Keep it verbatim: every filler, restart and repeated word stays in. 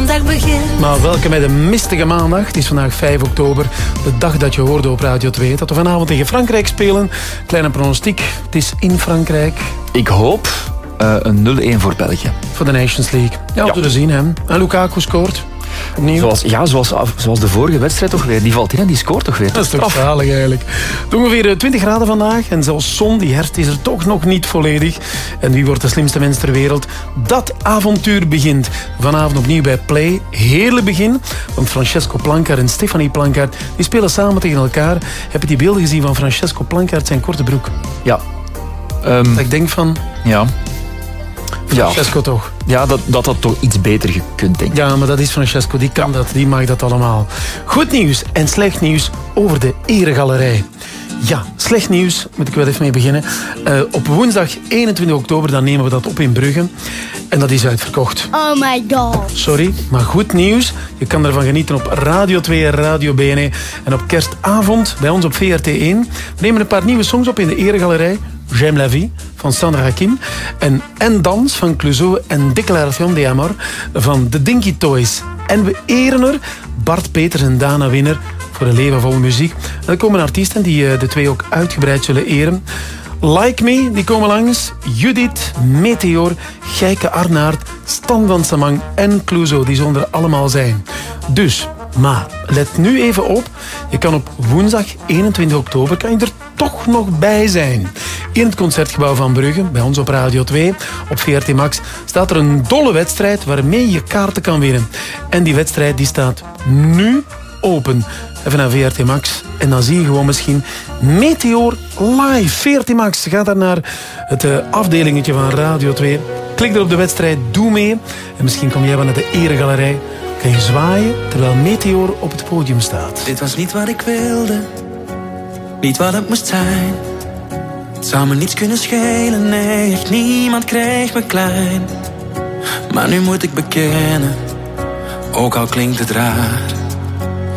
maandag begint. Maar welkom bij de mistige maandag. Het is vandaag vijf oktober, de dag dat je hoorde op Radio twee. Dat we vanavond tegen Frankrijk spelen. Kleine pronostiek, het is in Frankrijk. Ik hoop uh, een nul-een voor België. Voor de Nations League. Ja, we zullen zien. Hè. En Lukaku scoort. Opnieuw. Zoals, ja, zoals, zoals de vorige wedstrijd toch weer. Die valt in en die scoort toch weer. Dat is toch zalig eigenlijk. Het is ongeveer twintig graden vandaag. En zelfs zon, die herfst is er toch nog niet volledig. En wie wordt de slimste mens ter wereld? Dat avontuur begint. Vanavond opnieuw bij Play. Heerlijk begin. Want Francesco Plankaart en Stefanie Plankaart, die spelen samen tegen elkaar. Heb je die beelden gezien van Francesco Plankaart zijn korte broek? Ja. Um, dat ik denk van... Ja. Francesco ja. toch? Ja, dat, dat had toch iets beter gekund, denk ik. Ja, maar dat is Francesco. Die kan ja. dat. Die mag dat allemaal. Goed nieuws en slecht nieuws over de Eregalerij. Ja, slecht nieuws. Moet ik wel even mee beginnen. Uh, op woensdag eenentwintig oktober dan nemen we dat op in Brugge. En dat is uitverkocht. Oh my god. Sorry, maar goed nieuws. Je kan ervan genieten op Radio twee en Radio B N E. En op kerstavond bij ons op V R T één. We nemen een paar nieuwe songs op in de Eregalerij. J'aime la vie van Sandra Hakim. En En Dans van Clouseau en Déclaration de Amor van de Dinky Toys. En we eren er Bart Peters en Dana Winner voor een leven vol muziek. En er komen artiesten die de twee ook uitgebreid zullen eren. Like Me, die komen langs. Judith, Meteor, Gijke Arnaert, Stan van Samang en Clouseau. Die zullen er allemaal zijn. Dus, maar let nu even op. Je kan op woensdag eenentwintig oktober kan je er toch nog bij zijn. In het Concertgebouw van Brugge, bij ons op Radio twee, op V R T Max, staat er een dolle wedstrijd waarmee je kaarten kan winnen. En die wedstrijd die staat nu open. Even naar V R T Max en dan zie je gewoon misschien Meteor live. V R T Max, ga daar naar het uh, afdelingetje van Radio twee. Klik er op de wedstrijd, doe mee. En misschien kom jij wel naar de Eregalerij. Kan je zwaaien terwijl Meteor op het podium staat. Dit was niet wat ik wilde, niet wat het moest zijn. Het zou me niets kunnen schelen, nee, echt niemand kreeg me klein. Maar nu moet ik bekennen, ook al klinkt het raar,